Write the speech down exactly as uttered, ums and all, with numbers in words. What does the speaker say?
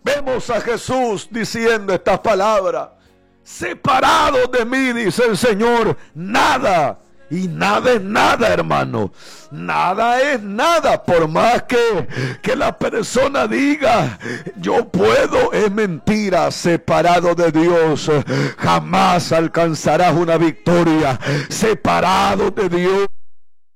Vemos a Jesús diciendo estas palabras: separado de mí, dice el Señor, nada. Y nada es nada, hermano. Nada es nada. Por más que, que la persona diga yo puedo, es mentira. Separado de Dios, jamás alcanzarás una victoria. Separado de Dios,